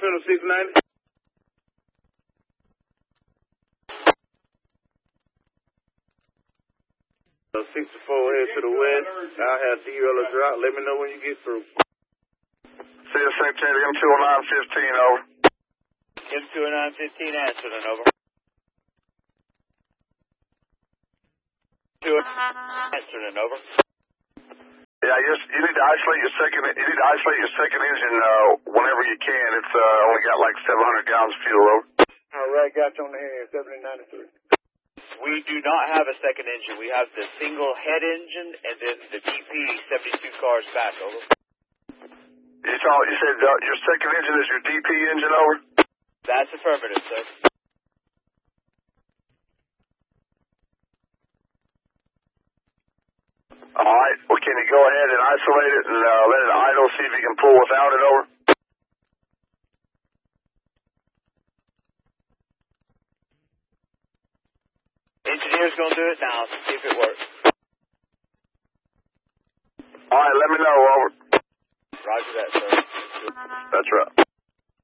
Center 690. 64 head to the west. I'll have D-Roller drop. Let me know when you get through. See you, Secretary. M20915, over. M20915 answering, over. Answering, over. Yeah, you need to isolate your second engine whenever you can. It's only got like 700 gallons of fuel, over. All right, got you on the hand, 7093. We do not have a second engine. We have the single head engine and then the DP 72 cars back, over. You said your second engine is your DP engine, over? That's affirmative, sir. All right. Well, can you go ahead and isolate it and let it idle, see if you can pull without it, over? Engineer's going to do it now. See if it works. All right. Let me know, over. Roger that, sir. That's right.